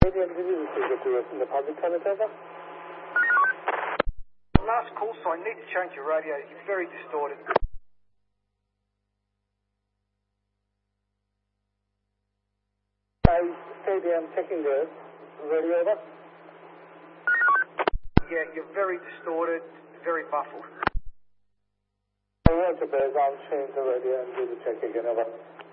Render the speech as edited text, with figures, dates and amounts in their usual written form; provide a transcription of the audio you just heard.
KDM, did you receive the US in the public comment over? Last call sign, need to change your radio. You're very distorted. KDM checking the radio over. Yeah, you're very distorted, very muffled. I want to bear down, change the radio and do the check again over.